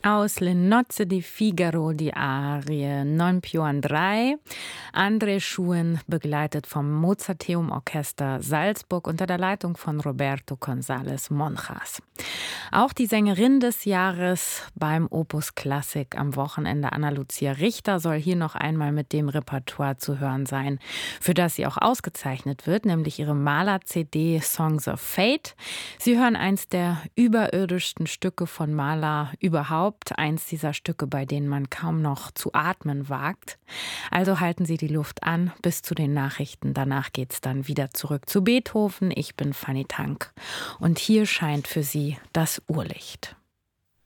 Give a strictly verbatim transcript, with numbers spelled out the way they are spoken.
Aus Le Nozze di Figaro die Arie Non più andrai. André Schuen, begleitet vom Mozarteum Orchester Salzburg unter der Leitung von Roberto González Monjas. Auch die Sängerin des Jahres beim Opus Classic am Wochenende, Anna Lucia Richter, soll hier noch einmal mit dem Repertoire zu hören sein, für das sie auch ausgezeichnet wird, nämlich ihre Mahler-C D Songs of Fate. Sie hören eins der überirdischsten Stücke von Mahler überhaupt. Eins dieser Stücke, bei denen man kaum noch zu atmen wagt. Also halten Sie die Luft an bis zu den Nachrichten. Danach geht's dann wieder zurück zu Beethoven. Ich bin Fanny Tank und hier scheint für Sie das Urlicht.